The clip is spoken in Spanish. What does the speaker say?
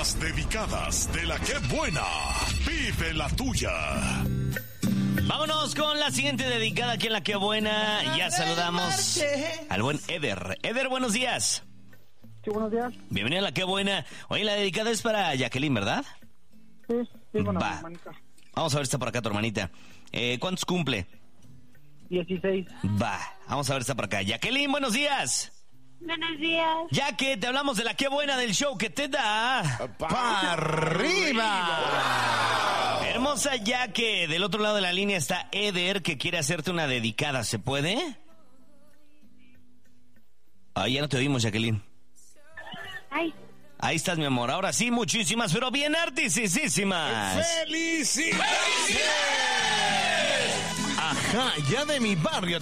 Las dedicadas de la que buena. Pide la tuya. Vámonos con la siguiente dedicada aquí en La Que Buena. Ya saludamos al buen Eder. Eder, buenos días. Sí, buenos días. Bienvenido a La Que Buena. Oye, la dedicada es para Jacqueline, ¿verdad? Sí, bueno, Va. hermanita. Vamos a ver, está por acá tu hermanita. ¿Cuántos cumple? 16. Va, vamos a ver, está por acá. Jacqueline, buenos días. Buenos días. Ya que te hablamos de La Que Buena del show que te da ¡Pa' arriba! Hermosa, ya que del otro lado de la línea está Eder, que quiere hacerte una dedicada. ¿Se puede? Ya no te oímos, Jacqueline. Ay, Ahí estás, mi amor. Ahora sí, muchísimas, pero bien artisísimas. ¡Felicidades! Ajá, ya de mi barrio